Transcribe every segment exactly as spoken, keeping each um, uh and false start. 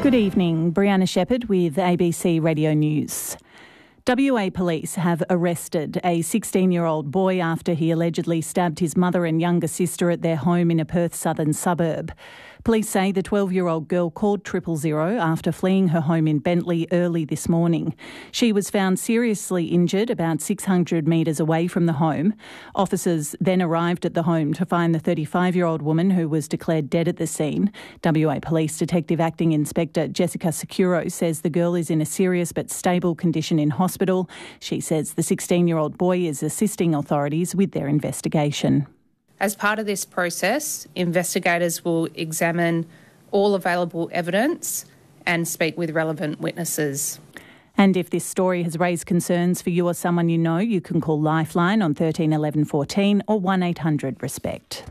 Good evening, Brianna Shepherd with A B C Radio News. W A police have arrested a sixteen-year-old boy after he allegedly stabbed his mother and younger sister at their home in a Perth southern suburb. Police say the twelve-year-old girl called triple zero after fleeing her home in Bentley early this morning. She was found seriously injured about six hundred metres away from the home. Officers then arrived at the home to find the thirty-five-year-old woman who was declared dead at the scene. W A Police Detective Acting Inspector Jessica Securo says the girl is in a serious but stable condition in hospital. She says the sixteen-year-old boy is assisting authorities with their investigation. As part of this process, investigators will examine all available evidence and speak with relevant witnesses. And if this story has raised concerns for you or someone you know, you can call Lifeline on thirteen eleven fourteen or one eight hundred RESPECT.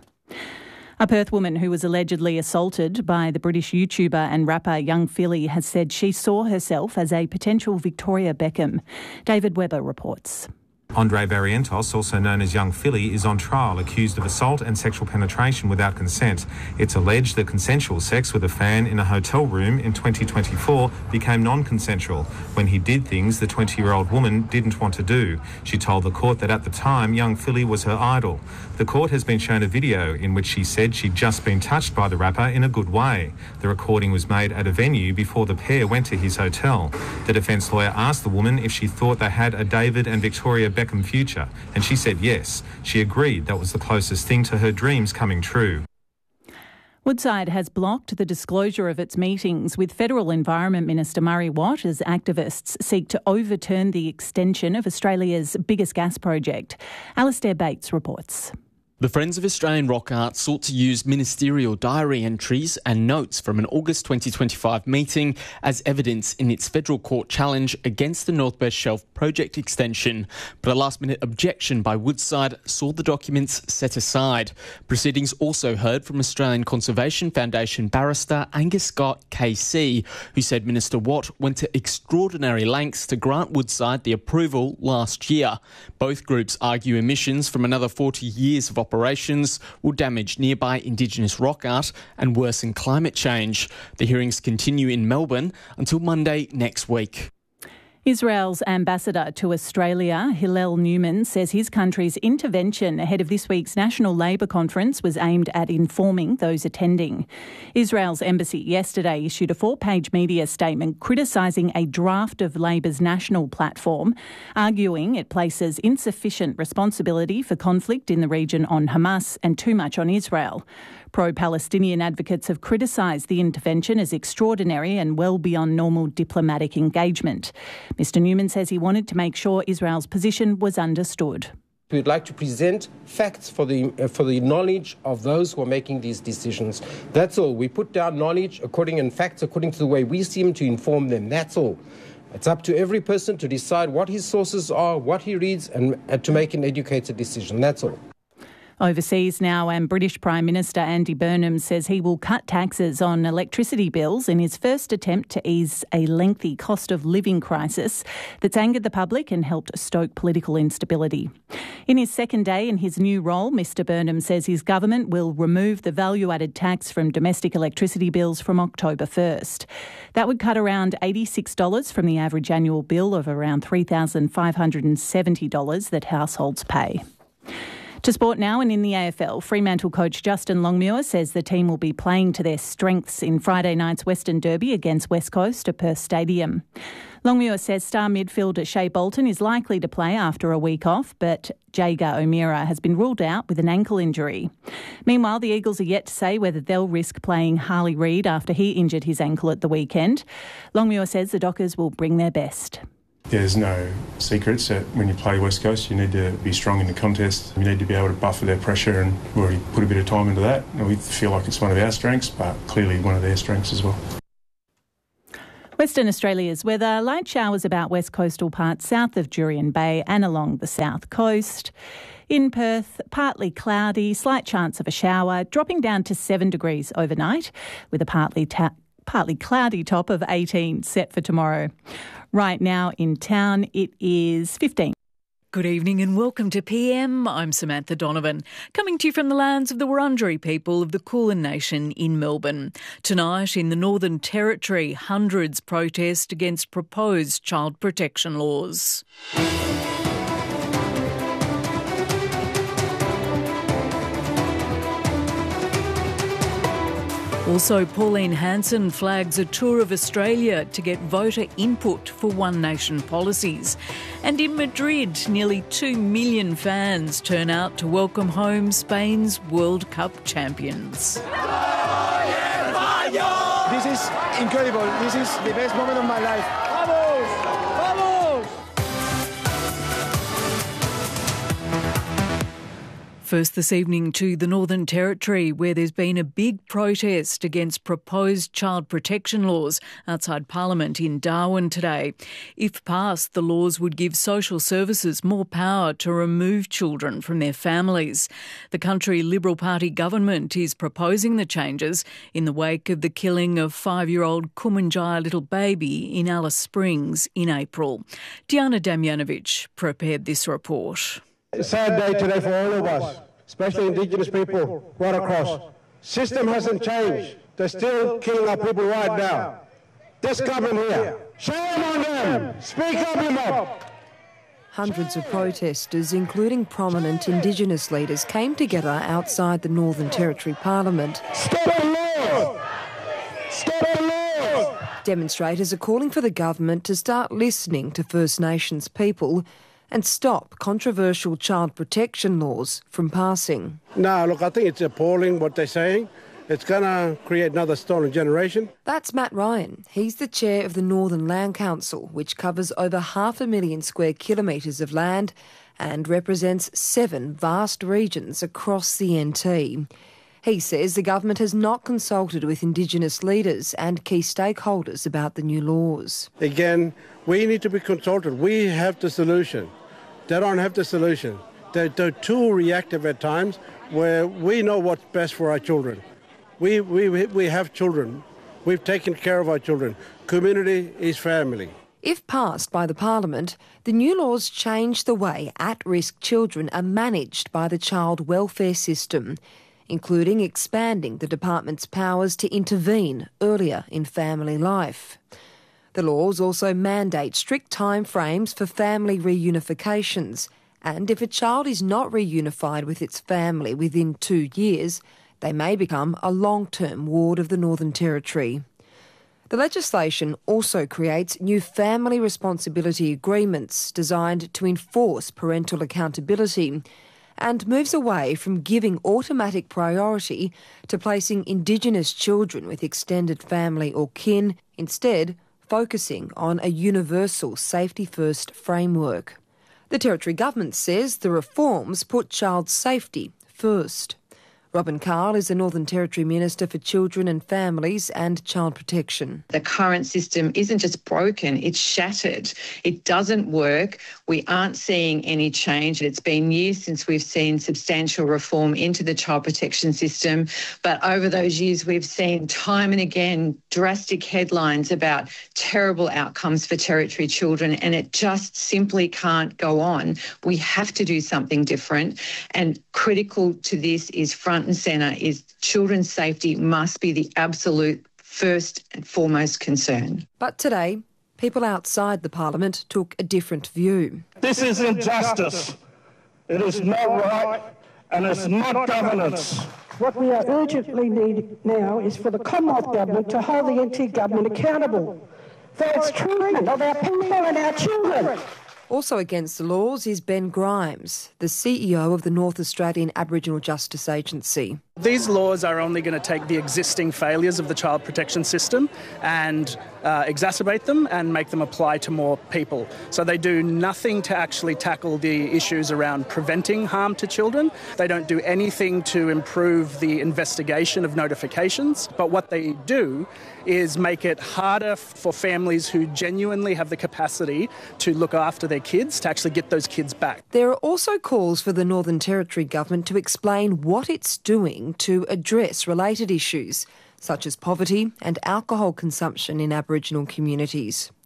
A Perth woman who was allegedly assaulted by the British YouTuber and rapper Young Philly has said she saw herself as a potential Victoria Beckham. David Webber reports. Andre Barrientos, also known as Young Philly, is on trial accused of assault and sexual penetration without consent. It's alleged that consensual sex with a fan in a hotel room in twenty twenty-four became non-consensual when he did things the twenty-year-old woman didn't want to do. She told the court that at the time, Young Philly was her idol. The court has been shown a video in which she said she'd just been touched by the rapper in a good way. The recording was made at a venue before the pair went to his hotel. The defence lawyer asked the woman if she thought they had a David and Victoria Beckham future, and she said yes. She agreed that was the closest thing to her dreams coming true. Woodside has blocked the disclosure of its meetings with Federal Environment Minister Murray Watt as activists seek to overturn the extension of Australia's biggest gas project. Alastair Bates reports. The Friends of Australian Rock Art sought to use ministerial diary entries and notes from an August twenty twenty-five meeting as evidence in its federal court challenge against the North West Shelf project extension, but a last-minute objection by Woodside saw the documents set aside. Proceedings also heard from Australian Conservation Foundation barrister Angus Scott K C, who said Minister Watt went to extraordinary lengths to grant Woodside the approval last year. Both groups argue emissions from another forty years of operations will damage nearby Indigenous rock art and worsen climate change. The hearings continue in Melbourne until Monday next week. Israel's ambassador to Australia, Hillel Newman, says his country's intervention ahead of this week's National Labour Conference was aimed at informing those attending. Israel's embassy yesterday issued a four-page media statement criticising a draft of Labour's national platform, arguing it places insufficient responsibility for conflict in the region on Hamas and too much on Israel. Pro-Palestinian advocates have criticised the intervention as extraordinary and well beyond normal diplomatic engagement. Mister Newman says he wanted to make sure Israel's position was understood. We would like to present facts for the uh, for the knowledge of those who are making these decisions. That's all. We put down knowledge according and facts according to the way we seem to inform them. That's all. It's up to every person to decide what his sources are, what he reads, and, and to make an educated decision. That's all. Overseas now, and British Prime Minister Andy Burnham says he will cut taxes on electricity bills in his first attempt to ease a lengthy cost of living crisis that's angered the public and helped stoke political instability. In his second day in his new role, Mister Burnham says his government will remove the value-added tax from domestic electricity bills from October first. That would cut around eighty-six dollars from the average annual bill of around three thousand five hundred seventy dollars that households pay. To sport now, and in the A F L, Fremantle coach Justin Longmuir says the team will be playing to their strengths in Friday night's Western Derby against West Coast at Perth Stadium. Longmuir says star midfielder Shea Bolton is likely to play after a week off, but Jager O'Meara has been ruled out with an ankle injury. Meanwhile, the Eagles are yet to say whether they'll risk playing Harley Reid after he injured his ankle at the weekend. Longmuir says the Dockers will bring their best. There's no secrets that when you play West Coast, you need to be strong in the contest. You need to be able to buffer their pressure, and we've already put a bit of time into that. And we feel like it's one of our strengths, but clearly one of their strengths as well. Western Australia's weather, light showers about west coastal parts south of Jurien Bay and along the south coast. In Perth, partly cloudy, slight chance of a shower, dropping down to seven degrees overnight with a partly ta- partly cloudy top of eighteen set for tomorrow. Right now in town, it is fifteen. Good evening and welcome to P M. I'm Samantha Donovan, coming to you from the lands of the Wurundjeri people of the Kulin Nation in Melbourne. Tonight in the Northern Territory, hundreds protest against proposed child protection laws. Also, Pauline Hanson flags a tour of Australia to get voter input for One Nation policies. And in Madrid, nearly two million fans turn out to welcome home Spain's World Cup champions. This is incredible. This is the best moment of my life. Vamos! Vamos! First this evening to the Northern Territory, where there's been a big protest against proposed child protection laws outside Parliament in Darwin today. If passed, the laws would give social services more power to remove children from their families. The country Liberal Party government is proposing the changes in the wake of the killing of five-year-old Kumanjaya little baby in Alice Springs in April. Diana Damjanovic prepared this report. It's a sad day today for all of us, especially Indigenous people right across. System hasn't changed. They're still killing our people right now. This government here, shame on them! Speak up, you mob! Hundreds of protesters, including prominent Indigenous leaders, came together outside the Northern Territory Parliament. Stop the laws! Stop the laws! Demonstrators are calling for the government to start listening to First Nations people and stop controversial child protection laws from passing. No, look, I think it's appalling what they're saying. It's going to create another stolen generation. That's Matt Ryan. He's the chair of the Northern Land Council, which covers over half a million square kilometres of land and represents seven vast regions across the N T. He says the government has not consulted with Indigenous leaders and key stakeholders about the new laws. Again, we need to be consulted. We have the solution. They don't have the solution. They're, they're too reactive at times where we know what's best for our children. We, we, we have children. We've taken care of our children. Community is family. If passed by the Parliament, the new laws change the way at-risk children are managed by the child welfare system, including expanding the department's powers to intervene earlier in family life. The laws also mandate strict timeframes for family reunifications, and if a child is not reunified with its family within two years, they may become a long-term ward of the Northern Territory. The legislation also creates new family responsibility agreements designed to enforce parental accountability and moves away from giving automatic priority to placing Indigenous children with extended family or kin, instead focusing on a universal safety-first framework. The Territory Government says the reforms put child safety first. Robin Carl is the Northern Territory Minister for Children and Families and Child Protection. The current system isn't just broken, it's shattered. It doesn't work. We aren't seeing any change. It's been years since we've seen substantial reform into the child protection system. But over those years, we've seen time and again drastic headlines about terrible outcomes for Territory children, and it just simply can't go on. We have to do something different. And critical to this is front and centre is children's safety must be the absolute first and foremost concern. But today, people outside the Parliament took a different view. This is injustice. It is not right and it's not governance. What we urgently need now is for the Commonwealth Government to hold the N T Government accountable for its treatment of our people and our children. Also against the laws is Ben Grimes, the C E O of the North Australian Aboriginal Justice Agency. These laws are only going to take the existing failures of the child protection system and uh, exacerbate them and make them apply to more people. So they do nothing to actually tackle the issues around preventing harm to children. They don't do anything to improve the investigation of notifications. But what they do is make it harder for families who genuinely have the capacity to look after their kids to actually get those kids back. There are also calls for the Northern Territory Government to explain what it's doing to address related issues, such as poverty and alcohol consumption in Aboriginal communities.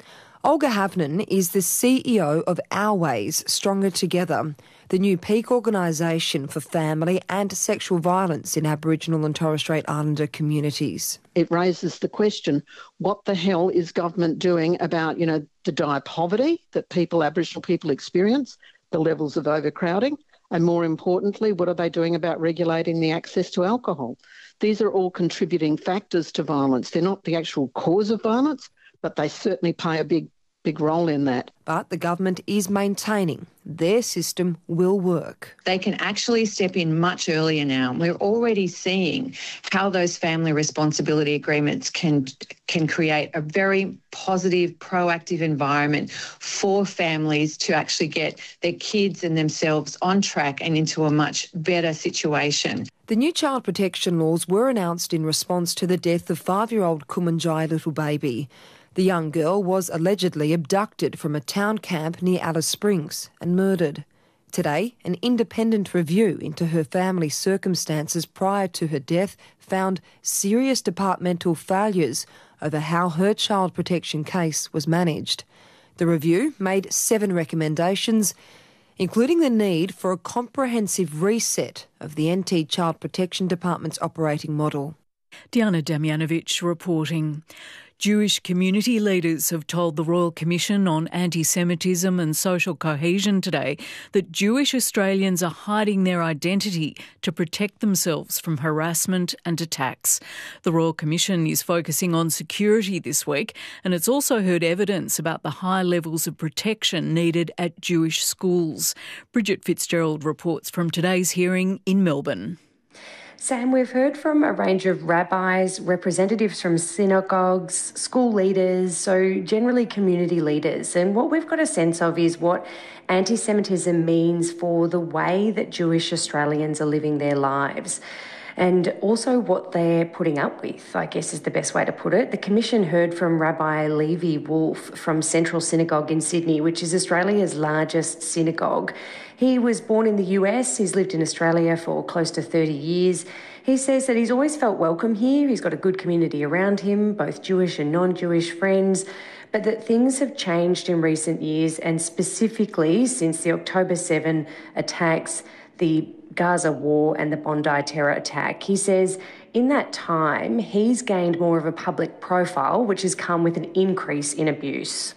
Olga Havnen is the C E O of Our Ways Stronger Together, the new peak organisation for family and sexual violence in Aboriginal and Torres Strait Islander communities. It raises the question, what the hell is government doing about, you know, the dire poverty that people, Aboriginal people experience, the levels of overcrowding, and more importantly, what are they doing about regulating the access to alcohol? These are all contributing factors to violence. They're not the actual cause of violence, but they certainly play a big big role in that. But the government is maintaining their system will work. They can actually step in much earlier now. We're already seeing how those family responsibility agreements can can create a very positive, proactive environment for families to actually get their kids and themselves on track and into a much better situation. The new child protection laws were announced in response to the death of five-year-old Kumanjai Little Baby. The young girl was allegedly abducted from a town camp near Alice Springs and murdered. Today, an independent review into her family's circumstances prior to her death found serious departmental failures over how her child protection case was managed. The review made seven recommendations, including the need for a comprehensive reset of the N T Child Protection Department's operating model. Diana Damjanovic reporting. Jewish community leaders have told the Royal Commission on Anti-Semitism and Social Cohesion today that Jewish Australians are hiding their identity to protect themselves from harassment and attacks. The Royal Commission is focusing on security this week, and it's also heard evidence about the high levels of protection needed at Jewish schools. Bridget Fitzgerald reports from today's hearing in Melbourne. Sam, we've heard from a range of rabbis, representatives from synagogues, school leaders, so generally community leaders. And what we've got a sense of is what anti-Semitism means for the way that Jewish Australians are living their lives. And also what they're putting up with, I guess is the best way to put it. The Commission heard from Rabbi Levi Wolf from Central Synagogue in Sydney, which is Australia's largest synagogue. He was born in the U S, he's lived in Australia for close to thirty years. He says that he's always felt welcome here, he's got a good community around him, both Jewish and non-Jewish friends, but that things have changed in recent years, and specifically since the October seventh attacks, the Gaza war and the Bondi terror attack. He says in that time, he's gained more of a public profile, which has come with an increase in abuse.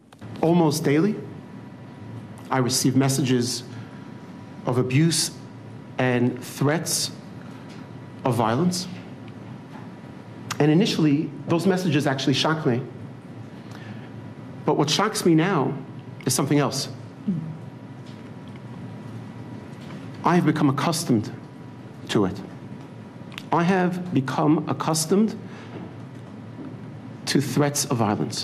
Almost daily, I receive messages of abuse and threats of violence. And initially, those messages actually shocked me. But what shocks me now is something else. I have become accustomed to it. I have become accustomed to threats of violence.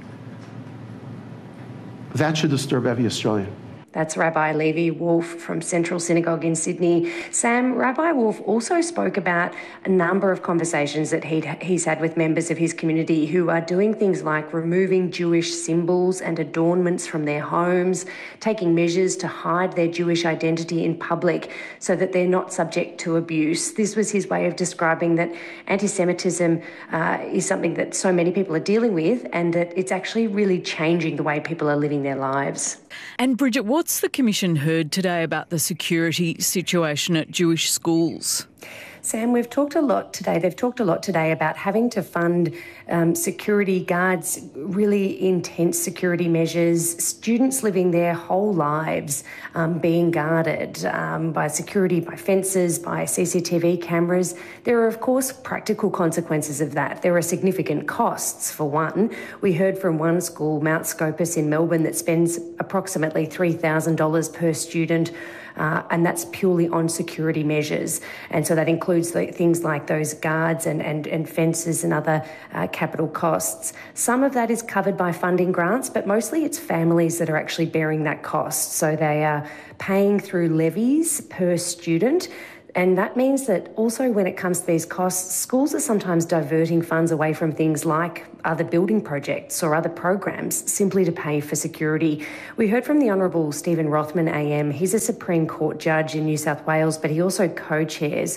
That should disturb every Australian. That's Rabbi Levi Wolf from Central Synagogue in Sydney. Sam, Rabbi Wolf also spoke about a number of conversations that he'd, he's had with members of his community who are doing things like removing Jewish symbols and adornments from their homes, taking measures to hide their Jewish identity in public so that they're not subject to abuse. This was his way of describing that anti-Semitism uh, is something that so many people are dealing with, and that it's actually really changing the way people are living their lives. And Bridget, what's the Commission heard today about the security situation at Jewish schools? Sam, we've talked a lot today. They've talked a lot today about having to fund um, security guards, really intense security measures, students living their whole lives um, being guarded um, by security, by fences, by C C T V cameras. There are, of course, practical consequences of that. There are significant costs, for one. We heard from one school, Mount Scopus in Melbourne, that spends approximately three thousand dollars per student. Uh, and that's purely on security measures. And so that includes the, things like those guards and, and, and fences and other uh, capital costs. Some of that is covered by funding grants, but mostly it's families that are actually bearing that cost. So they are paying through levies per student. And that means that also when it comes to these costs, schools are sometimes diverting funds away from things like other building projects or other programs simply to pay for security. We heard from the Honourable Stephen Rothman A M. He's a Supreme Court judge in New South Wales, but he also co-chairs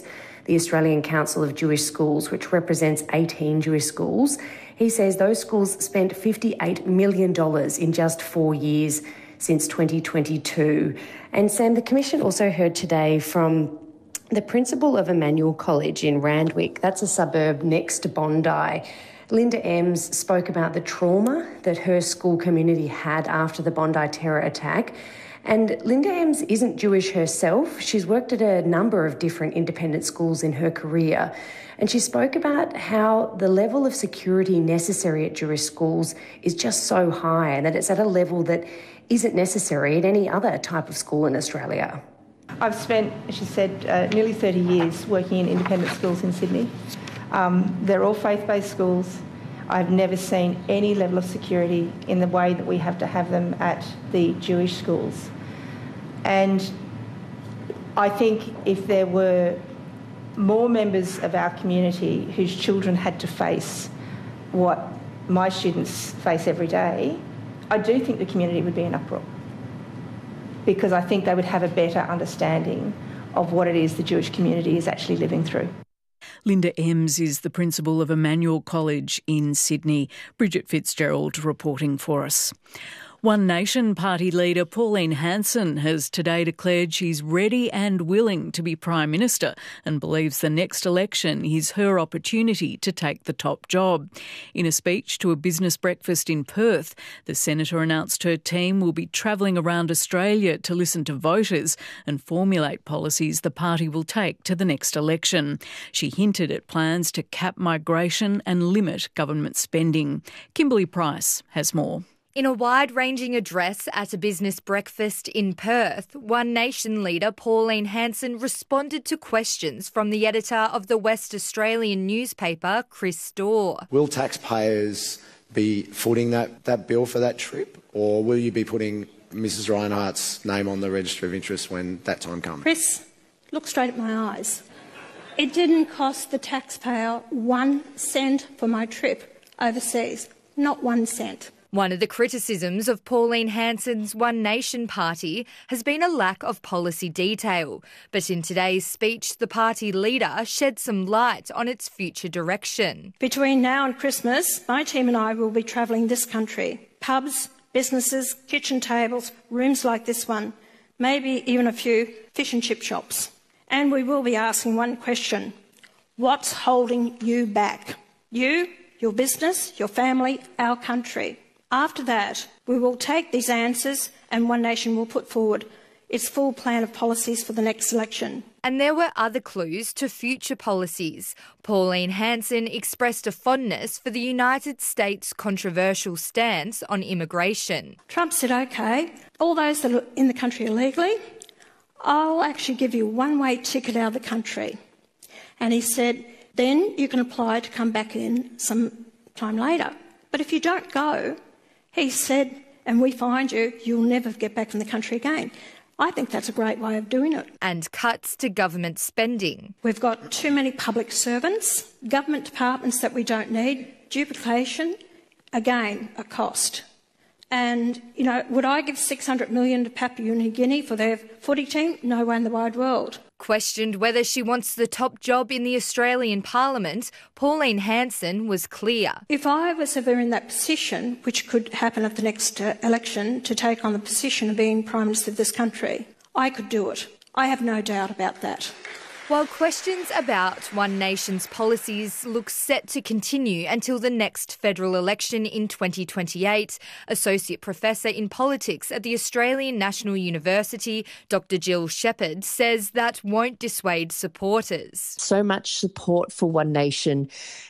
the Australian Council of Jewish Schools, which represents eighteen Jewish schools. He says those schools spent fifty-eight million dollars in just four years since twenty twenty-two. And Sam, the Commission also heard today from the principal of Emmanuel College in Randwick. That's a suburb next to Bondi. Linda Ems spoke about the trauma that her school community had after the Bondi terror attack. And Linda Ems isn't Jewish herself. She's worked at a number of different independent schools in her career. And she spoke about how the level of security necessary at Jewish schools is just so high and that it's at a level that isn't necessary at any other type of school in Australia. I've spent, as she said, uh, nearly thirty years working in independent schools in Sydney. Um, they're all faith-based schools. I've never seen any level of security in the way that we have to have them at the Jewish schools. And I think if there were more members of our community whose children had to face what my students face every day, I do think the community would be in uproar, because I think they would have a better understanding of what it is the Jewish community is actually living through. Linda Ems is the principal of Emmanuel College in Sydney. Bridget Fitzgerald reporting for us. One Nation Party leader Pauline Hanson has today declared she's ready and willing to be Prime Minister and believes the next election is her opportunity to take the top job. In a speech to a business breakfast in Perth, the Senator announced her team will be travelling around Australia to listen to voters and formulate policies the party will take to the next election. She hinted at plans to cap migration and limit government spending. Kimberly Price has more. In a wide-ranging address at a business breakfast in Perth, One Nation leader Pauline Hanson responded to questions from the editor of the West Australian newspaper, Chris Storr. Will taxpayers be footing that, that bill for that trip, or will you be putting Missus Reinhardt's name on the register of interest when that time comes? Chris, look straight at my eyes. It didn't cost the taxpayer one cent for my trip overseas, not one cent. One of the criticisms of Pauline Hanson's One Nation party has been a lack of policy detail. But in today's speech, the party leader shed some light on its future direction. Between now and Christmas, my team and I will be travelling this country. Pubs, businesses, kitchen tables, rooms like this one, maybe even a few fish and chip shops. And we will be asking one question: what's holding you back? You, your business, your family, our country. After that, we will take these answers and One Nation will put forward its full plan of policies for the next election. And there were other clues to future policies. Pauline Hanson expressed a fondness for the United States' controversial stance on immigration. Trump said, OK, all those that are in the country illegally, I'll actually give you a one-way ticket out of the country. And he said, then you can apply to come back in some time later. But if you don't go, he said, and we find you, you'll never get back in the country again. I think that's a great way of doing it. And cuts to government spending. We've got too many public servants, government departments that we don't need, duplication, again, a cost. And, you know, would I give six hundred million dollars to Papua New Guinea for their footy team? No way in the wide world. Questioned whether she wants the top job in the Australian Parliament, Pauline Hanson was clear. If I was ever in that position, which could happen at the next uh, election, to take on the position of being Prime Minister of this country, I could do it. I have no doubt about that. While questions about One Nation's policies look set to continue until the next federal election in twenty twenty-eight, Associate Professor in Politics at the Australian National University, Doctor Jill Shepherd, says that won't dissuade supporters. So much support for One Nation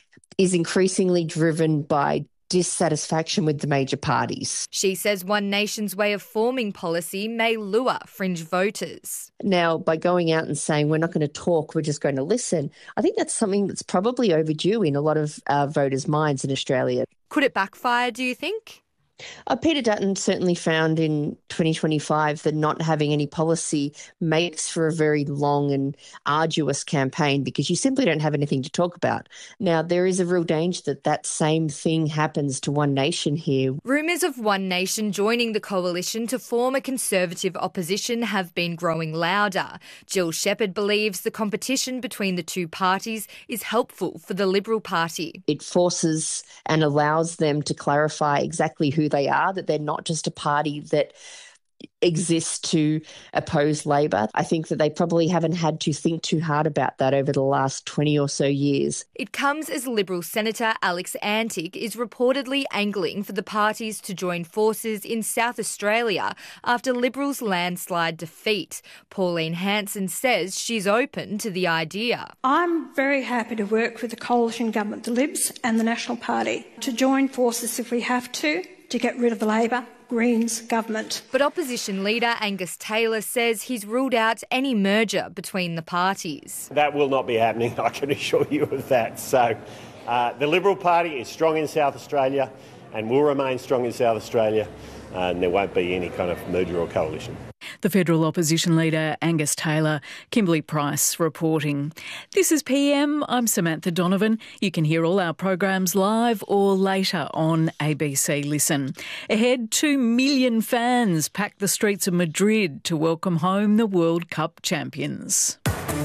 is increasingly driven by dissatisfaction with the major parties. She says One Nation's way of forming policy may lure fringe voters. Now, by going out and saying we're not going to talk, we're just going to listen, I think that's something that's probably overdue in a lot of uh, voters' minds in Australia. Could it backfire, do you think? Uh, Peter Dutton certainly found in twenty twenty-five that not having any policy makes for a very long and arduous campaign because you simply don't have anything to talk about. Now, there is a real danger that that same thing happens to One Nation here. Rumours of One Nation joining the coalition to form a Conservative opposition have been growing louder. Jill Shepherd believes the competition between the two parties is helpful for the Liberal Party. It forces and allows them to clarify exactly who they are, that they're not just a party that exists to oppose Labor. I think that they probably haven't had to think too hard about that over the last twenty or so years. It comes as Liberal Senator Alex Antic is reportedly angling for the parties to join forces in South Australia after Liberals' landslide defeat. Pauline Hanson says she's open to the idea. I'm very happy to work with the coalition government, the Libs and the National Party, to join forces if we have to, to get rid of the Labor Greens government. But opposition leader Angus Taylor says he's ruled out any merger between the parties. That will not be happening, I can assure you of that. So uh, the Liberal Party is strong in South Australia and will remain strong in South Australia, uh, and there won't be any kind of merger or coalition. The federal opposition leader Angus Taylor, Kimberly Price reporting. This is P M. I'm Samantha Donovan. You can hear all our programs live or later on A B C Listen. Ahead, two million fans packed the streets of Madrid to welcome home the World Cup champions.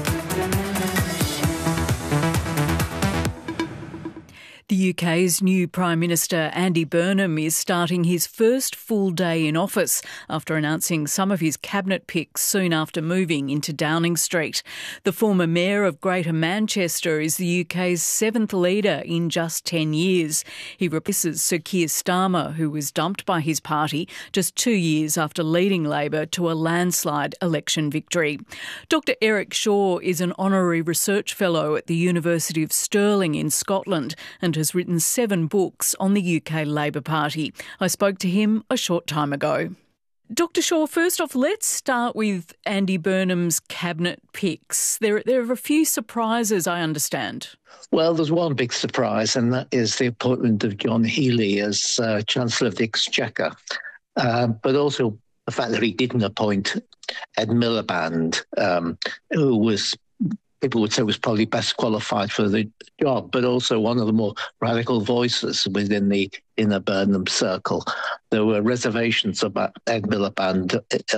The U K's new Prime Minister Andy Burnham is starting his first full day in office after announcing some of his cabinet picks soon after moving into Downing Street. The former mayor of Greater Manchester is the U K's seventh leader in just ten years. He replaces Sir Keir Starmer, who was dumped by his party just two years after leading Labor to a landslide election victory. Doctor Eric Shaw is an honorary research fellow at the University of Stirling in Scotland and has written seven books on the U K Labor Party. I spoke to him a short time ago. Doctor Shaw, first off, let's start with Andy Burnham's cabinet picks. There, there are a few surprises, I understand. Well, there's one big surprise, and that is the appointment of John Healey as uh, Chancellor of the Exchequer, uh, but also the fact that he didn't appoint Ed Miliband, um, who was people would say was probably best qualified for the job, but also one of the more radical voices within the inner Burnham circle. There were reservations about Ed Miliband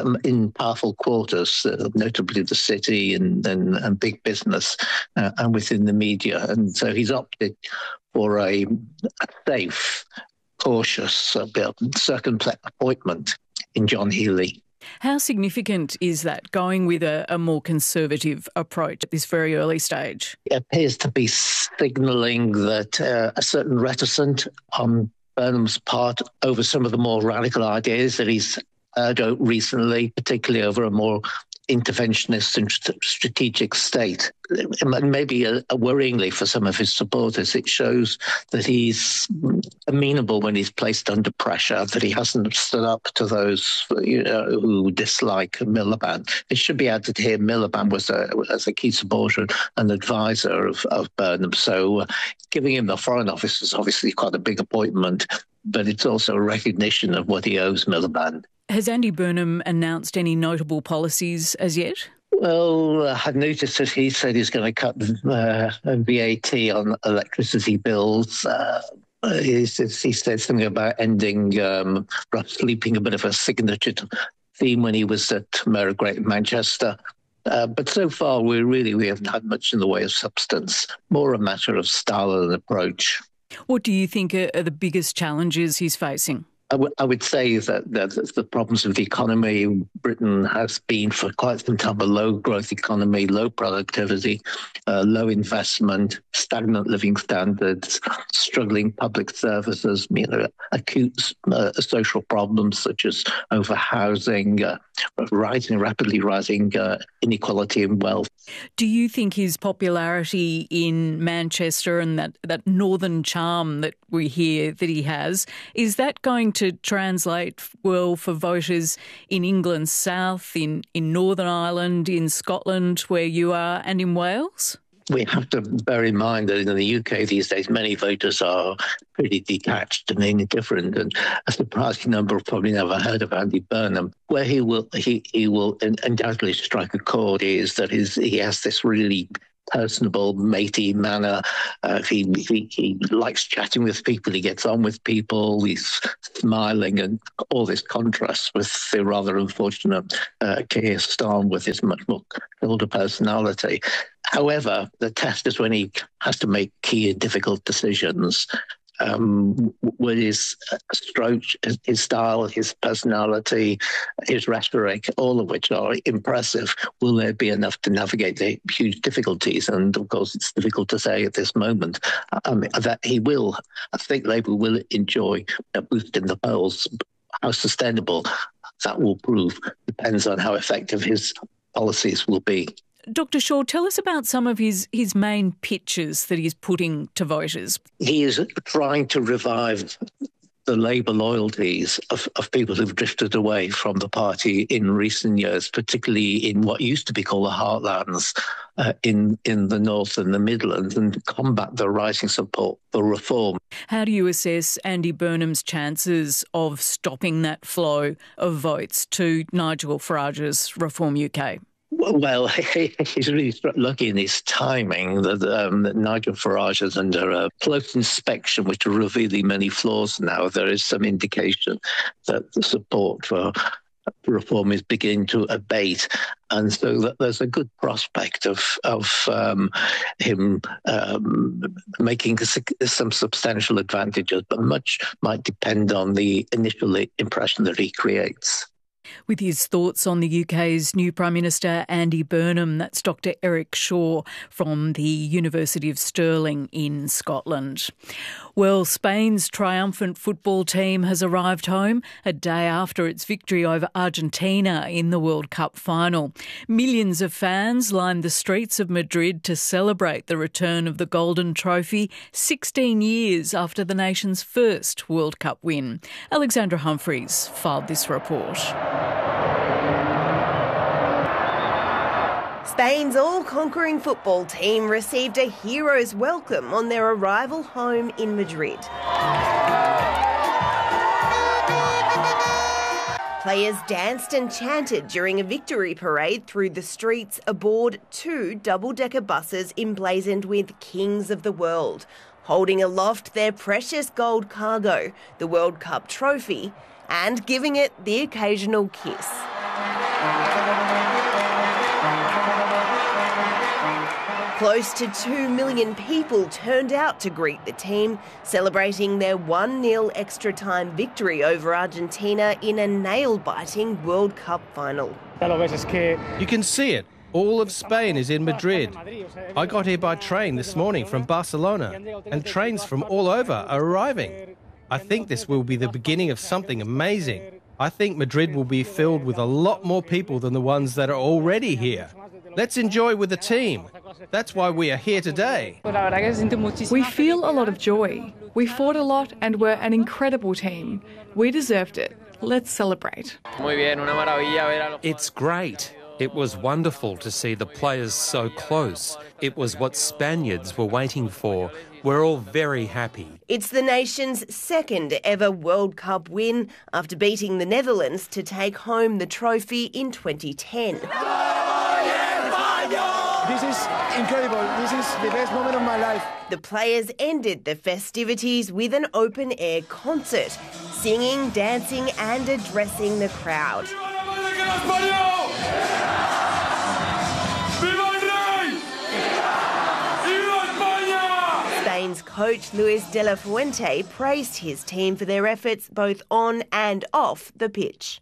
in powerful quarters, uh, notably the city and, and, and big business uh, and within the media. And so he's opted for a, a safe, cautious, uh, circumspect appointment in John Healey. How significant is that, going with a, a more conservative approach at this very early stage? It appears to be signalling that uh, a certain reticence on Burnham's part over some of the more radical ideas that he's heard recently, particularly over a more interventionist and strategic state. And maybe uh, worryingly for some of his supporters, it shows that he's amenable when he's placed under pressure, that he hasn't stood up to those you know, who dislike Miliband. It should be added here, Miliband was a, as a key supporter and advisor of, of Burnham. So uh, giving him the Foreign Office is obviously quite a big appointment, but it's also a recognition of what he owes Miliband. Has Andy Burnham announced any notable policies as yet? Well, I had noticed that he said he's going to cut uh, V A T on electricity bills. Uh, he, said, he said something about ending, um, perhaps leaping a bit of a signature theme when he was at Mayor of Greater Manchester. Uh, but so far, we really we haven't had much in the way of substance, more a matter of style and approach. What do you think are, are the biggest challenges he's facing? I, w- I would say that, that the problems with the economy, Britain has been for quite some time a low-growth economy, low productivity, uh, low investment, stagnant living standards, struggling public services, you know, acute uh, social problems such as overhousing, uh, rising, rapidly rising uh, inequality in wealth. Do you think his popularity in Manchester and that, that northern charm that we hear that he has, is that going to translate well for voters in England's south, in, in Northern Ireland, in Scotland, where you are, and in Wales? We have to bear in mind that in the U K these days, many voters are pretty detached and indifferent, and a surprising number have probably never heard of Andy Burnham. Where he will he, he will undoubtedly strike a chord is that his, he has this really personable, matey manner. Uh, he, he he likes chatting with people. He gets on with people. He's smiling, and all this contrast with the rather unfortunate uh, Keir Starmer with his much more older personality. However, the test is when he has to make key and difficult decisions. Um, with his approach, his style, his personality, his rhetoric, all of which are impressive, will there be enough to navigate the huge difficulties? And of course, it's difficult to say at this moment. I mean, that he will, I think Labour will enjoy a boost in the polls. How sustainable that will prove depends on how effective his policies will be. Doctor Shaw, tell us about some of his, his main pitches that he's putting to voters. He is trying to revive the Labour loyalties of, of people who've drifted away from the party in recent years, particularly in what used to be called the heartlands uh, in, in the North and the Midlands, and combat the rising support for reform. How do you assess Andy Burnham's chances of stopping that flow of votes to Nigel Farage's Reform U K? Well, he's really lucky in his timing that, um, that Nigel Farage is under a close inspection, which are revealing many flaws now. There is some indication that the support for reform is beginning to abate, and so that there's a good prospect of of um, him um, making some substantial advantages, but much might depend on the initial impression that he creates. With his thoughts on the U K's new Prime Minister, Andy Burnham, that's Doctor Eric Shaw from the University of Stirling in Scotland. Well, Spain's triumphant football team has arrived home a day after its victory over Argentina in the World Cup final. Millions of fans lined the streets of Madrid to celebrate the return of the Golden Trophy sixteen years after the nation's first World Cup win. Alexandra Humphreys filed this report. Spain's all-conquering football team received a hero's welcome on their arrival home in Madrid. Players danced and chanted during a victory parade through the streets aboard two double-decker buses emblazoned with Kings of the World, holding aloft their precious gold cargo, the World Cup trophy, and giving it the occasional kiss. Close to two million people turned out to greet the team, celebrating their one nil extra-time victory over Argentina in a nail-biting World Cup final. You can see it. All of Spain is in Madrid. I got here by train this morning from Barcelona, and trains from all over are arriving. I think this will be the beginning of something amazing. I think Madrid will be filled with a lot more people than the ones that are already here. Let's enjoy with the team. That's why we are here today. We feel a lot of joy. We fought a lot and were an incredible team. We deserved it. Let's celebrate. It's great. It was wonderful to see the players so close. It was what Spaniards were waiting for. We're all very happy. It's the nation's second ever World Cup win after beating the Netherlands to take home the trophy in twenty ten. This is incredible. This is the best moment of my life. The players ended the festivities with an open-air concert, singing, dancing and addressing the crowd. Spain's coach Luis de la Fuente praised his team for their efforts both on and off the pitch.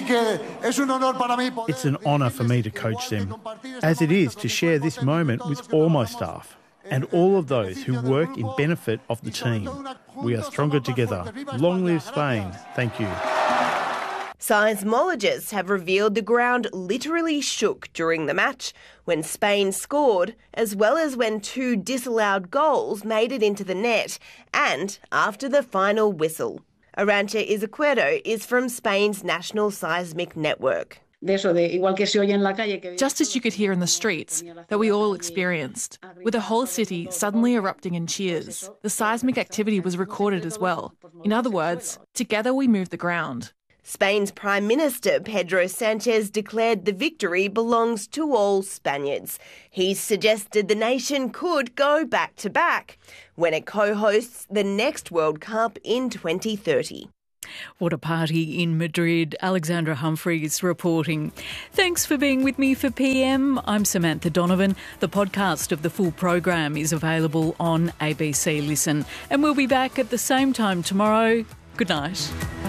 It's an honour for me to coach them, as it is to share this moment with all my staff and all of those who work in benefit of the team. We are stronger together. Long live Spain. Thank you. Seismologists have revealed the ground literally shook during the match when Spain scored, as well as when two disallowed goals made it into the net, and after the final whistle. Arantxa Izquierdo is from Spain's National Seismic Network. Just as you could hear in the streets, that we all experienced, with the whole city suddenly erupting in cheers. The seismic activity was recorded as well. In other words, together we moved the ground. Spain's Prime Minister Pedro Sanchez declared the victory belongs to all Spaniards. He suggested the nation could go back to back when it co-hosts the next World Cup in twenty thirty. What a party in Madrid. Alexandra Humphreys reporting. Thanks for being with me for P M. I'm Samantha Donovan. The podcast of the full program is available on A B C Listen. And we'll be back at the same time tomorrow. Good night.